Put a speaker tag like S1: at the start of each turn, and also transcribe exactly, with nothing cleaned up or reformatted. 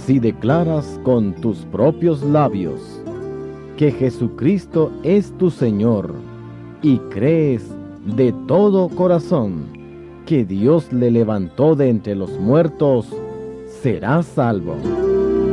S1: Si declaras con tus propios labios que Jesucristo es tu Señor y crees de todo corazón que Dios le levantó de entre los muertos, serás salvo.